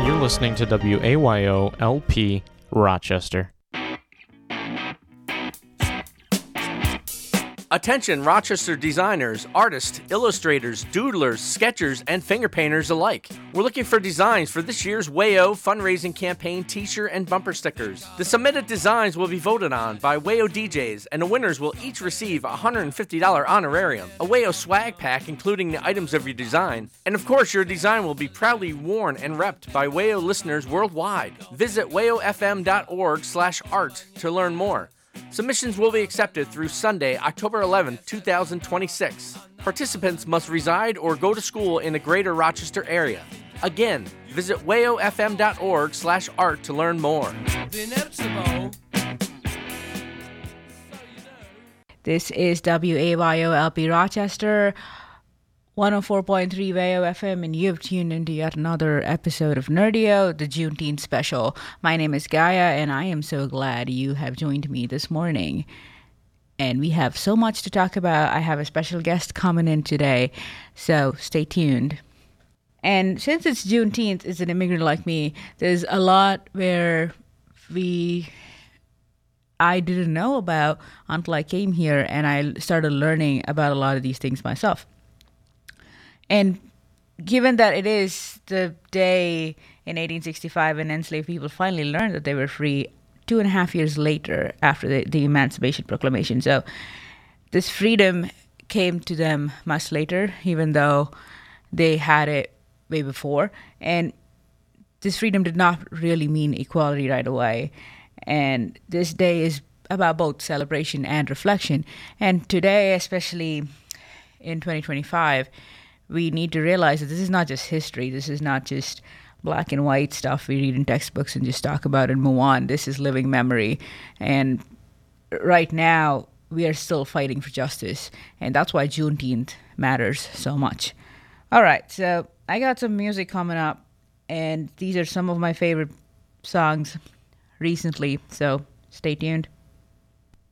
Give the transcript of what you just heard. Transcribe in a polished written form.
You're listening to WAYO LP Rochester. Attention Rochester designers, artists, illustrators, doodlers, sketchers, and finger painters alike. We're looking for designs for this year's WAYO fundraising campaign t-shirt and bumper stickers. The submitted designs will be voted on by WAYO DJs, and the winners will each receive a $150 honorarium, a WAYO swag pack including the items of your design, and of course your design will be proudly worn and repped by WAYO listeners worldwide. Visit wayofm.org/art to learn more. Submissions will be accepted through Sunday, October 11, 2026. Participants must reside or go to school in the greater Rochester area. Again, visit wayofm.org/art to learn more. This is WAYO LP Rochester, 104.3 WAYO FM, and you've tuned into yet another episode of Nerdio, the Juneteenth special. My name is Gaia, and I am so glad you have joined me this morning. And we have so much to talk about. I have a special guest coming in today, so stay tuned. And since it's Juneteenth, as an immigrant like me, there's a lot where I didn't know about until I came here, and I started learning about a lot of these things myself. And given that it is the day in 1865 when enslaved people finally learned that they were free 2.5 years later after the Emancipation Proclamation. So this freedom came to them much later, even though they had it way before. And this freedom did not really mean equality right away. And this day is about both celebration and reflection. And today, especially in 2025, we need to realize that this is not just history. This is not just black and white stuff we read in textbooks and just talk about and move on. This is living memory. And right now, we are still fighting for justice. And that's why Juneteenth matters so much. All right, so I got some music coming up. And these are some of my favorite songs recently. So stay tuned.